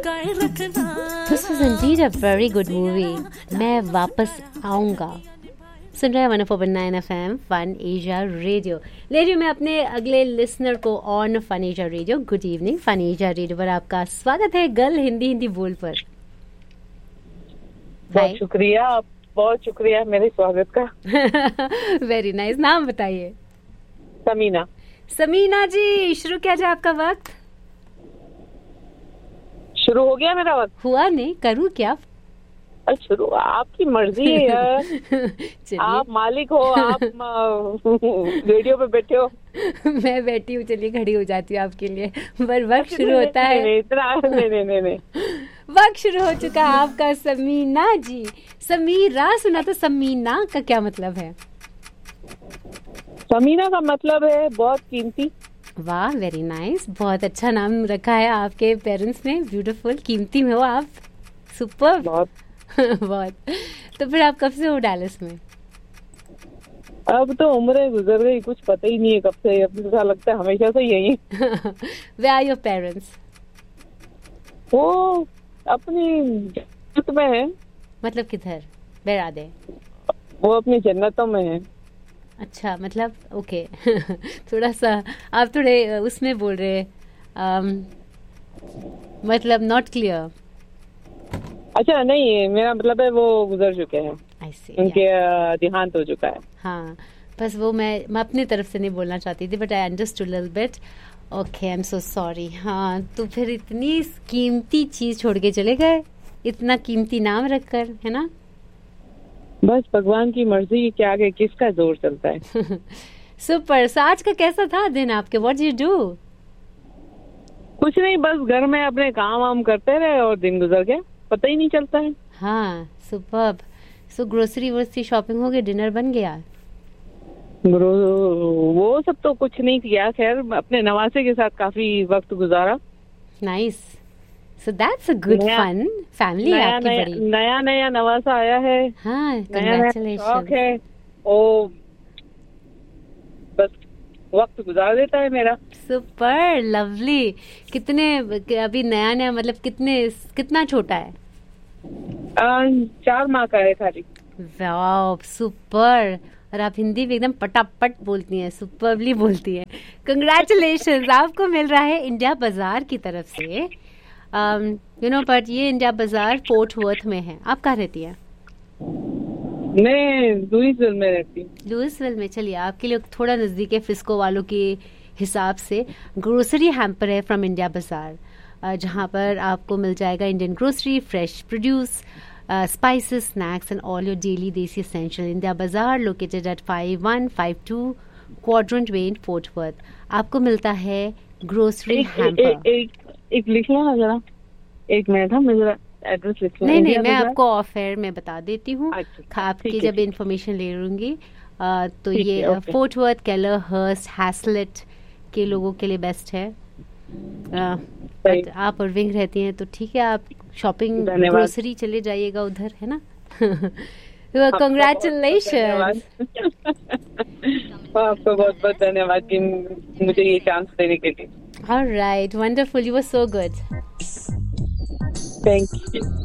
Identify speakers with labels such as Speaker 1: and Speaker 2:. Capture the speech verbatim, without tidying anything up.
Speaker 1: This was indeed a very good movie. मैं वापस आऊंगा. सुन रहे हैं one four point nine F M fun Asia radio. ले रही हूँ मैं अपने अगले लिसनर को on fun Asia radio. Good evening. Fun Asia radio पर आपका स्वागत है. गर्ल हिंदी हिंदी बोल पर.
Speaker 2: बहुत शुक्रिया. आप बहुत शुक्रिया मेरे स्वागत का.
Speaker 1: Very nice. नाम बताइए.
Speaker 2: समीना.
Speaker 1: समीना जी, शुरू किया जाए आपका वक्त.
Speaker 2: शुरू हो गया मेरा वक्त.
Speaker 1: हुआ नहीं, करूँ क्या?
Speaker 2: शुरू आपकी मर्जी है यार. आप मालिक हो. आप रेडियो पे बैठे हो.
Speaker 1: मैं बैठी हूँ. चलिए खड़ी हो जाती हूँ आपके लिए. पर वक्त शुरू होता है.
Speaker 2: इतना नहीं नहीं नहीं नहीं.
Speaker 1: वक्त शुरू हो चुका है आपका. समीना जी. समीरा सुना तो समीना का क्या मतलब है?
Speaker 2: समीना का मतलब है बहुत कीमती.
Speaker 1: वाह, वेरी नाइस. बहुत अच्छा नाम रखा है आपके पेरेंट्स ने. ब्यूटीफुल. कीमती में हो आप. सुपर.
Speaker 2: बहुत
Speaker 1: बहुत. तो फिर आप कब से हो डैलस में?
Speaker 2: अब तो उम्र गुजर गई, कुछ पता ही नहीं है कब से. अब ऐसा लगता है हमेशा से यही.
Speaker 1: Where are your parents?
Speaker 2: वो अपनी जन्नत में है.
Speaker 1: मतलब किधर? Where are they?
Speaker 2: वो अपनी जन्नतों में है.
Speaker 1: अच्छा, मतलब ओके. थोड़ा सा आप थोड़े उसमें बोल रहे. um, मतलब नॉट क्लियर.
Speaker 2: अच्छा नहीं, मेरा मतलब है वो गुजर चुके हैं. उनके देहांत हो चुका है.
Speaker 1: हाँ, बस वो मैं मैं अपनी तरफ से नहीं बोलना चाहती थी, but I understood little bit. Okay, I am so sorry. हाँ, तो फिर इतनी कीमती चीज छोड़ के चले गए, इतना कीमती नाम रखकर, है ना?
Speaker 2: बस भगवान की मर्जी के आगे किसका जोर चलता है.
Speaker 1: सुपर. so, आज का कैसा था दिन आपके? What do you do?
Speaker 2: कुछ नहीं, बस घर में अपने काम वाम करते रहे और दिन गुजर गया, पता ही नहीं चलता है.
Speaker 1: हाँ, सुपर्ब. सो ग्रोसरी वोसरी शॉपिंग हो गई, डिनर बन गया?
Speaker 2: वो सब तो कुछ नहीं किया. खैर, अपने नवासे के साथ काफी वक्त गुजारा.
Speaker 1: Nice. So that's a good fun family. आपकी
Speaker 2: नया,
Speaker 1: बड़ी
Speaker 2: नया नया नवासा आया है.
Speaker 1: हाँ, कांग्रेचुलेशन
Speaker 2: है. ओ बस वक्त गुजार देता है मेरा.
Speaker 1: Super lovely. कितने अभी नया नया मतलब कितने कितना छोटा है?
Speaker 2: आ, चार माह का है खाली.
Speaker 1: Wow, super. और आप हिंदी भी एकदम पटापट बोलती हैं, सुपरली बोलती हैं. कंग्रेचुलेशन. आपको मिल रहा है इंडिया बाजार की तरफ से. यू नो, बट ये इंडिया बाजार फोर्ट वर्थ में है. आप कहाँ रहती हैं?
Speaker 2: मैं लुइसविल में रहती हूँ.
Speaker 1: लुइसविल में. चलिए, आपके लिए थोड़ा नजदीक है फ्रिस्को वालों के हिसाब से. ग्रोसरी हैम्पर है फ्रॉम इंडिया बाजार, जहाँ पर आपको मिल जाएगा Indian grocery, fresh produce, spices, snacks and all your daily देसी एसेंशियल. इंडिया बाजार located at five one five to quadrant way in fort worth. आपको मिलता है ग्रोसरी हैम्पर.
Speaker 2: एक लिख लो ना जरा. एक मिनट. हम जरा एड्रेस लिख लो.
Speaker 1: नहीं नहीं, मैं आपको ऑफ एयर में बता देती हूँ.
Speaker 2: अच्छा,
Speaker 1: आपकी जब इन्फॉर्मेशन ले लूंगी तो ये फोर्ट वर्थ, केलर, हर्स्ट, हैसलेट के लोगों के लिए बेस्ट है. बट आप अर्विंग रहती हैं तो ठीक है, आप शॉपिंग ग्रोसरी चले जाइएगा उधर, है ना? कंग्रेचुलेशन.
Speaker 2: आपको बहुत बहुत धन्यवाद कि मुझे ये चांस देने के लिए.
Speaker 1: Alright, wonderful. You were so good.
Speaker 2: Thank you.